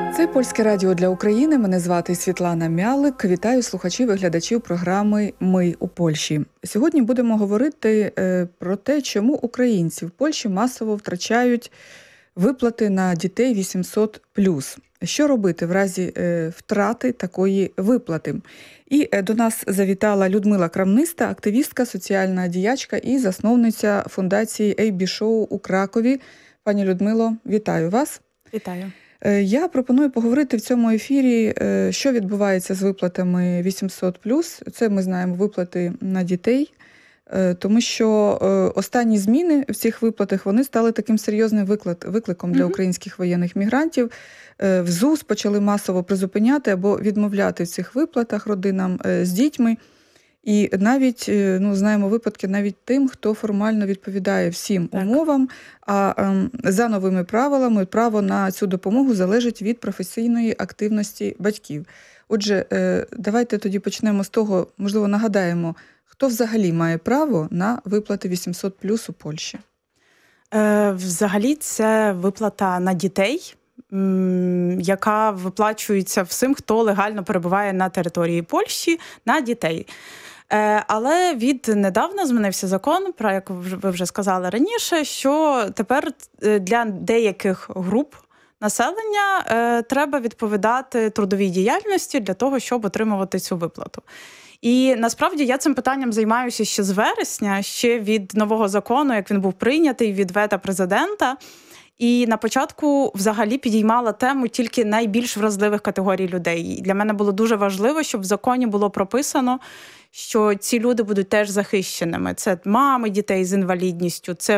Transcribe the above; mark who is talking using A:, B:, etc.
A: Це Польське радіо для України. Мене звати Світлана Мялик. Вітаю слухачів і глядачів програми «Ми у Польщі». Сьогодні будемо говорити про те, чому українці в Польщі масово втрачають виплати на дітей 800+. Що робити в разі втрати такої виплати? І до нас завітала Людмила Крамниста, активістка, соціальна діячка і засновниця фундації AB Show у Кракові. Пані Людмило, вітаю вас.
B: Вітаю.
A: Я пропоную поговорити в цьому ефірі, що відбувається з виплатами 800+. Це ми знаємо виплати на дітей, тому що останні зміни в цих виплатах, вони стали таким серйозним викликом для українських воєнних мігрантів. В ЗУС почали масово призупиняти або відмовляти в цих виплатах родинам з дітьми. І навіть, знаємо випадки навіть тим, хто формально відповідає всім умовам, а за новими правилами право на цю допомогу залежить від професійної активності батьків. Отже, давайте тоді почнемо з того, можливо, нагадаємо, хто взагалі має право на виплати 800+ у Польщі?
B: Взагалі це виплата на дітей, яка виплачується всім, хто легально перебуває на території Польщі, на дітей. Але недавно змінився закон, про як ви вже сказали раніше, що тепер для деяких груп населення треба відповідати трудовій діяльності для того, щоб отримувати цю виплату. І насправді я цим питанням займаюся ще з вересня, ще від нового закону, як він був прийнятий, від вета президента. І на початку взагалі підіймала тему тільки найбільш вразливих категорій людей. І для мене було дуже важливо, щоб в законі було прописано, що ці люди будуть теж захищеними. Це мами дітей з інвалідністю, це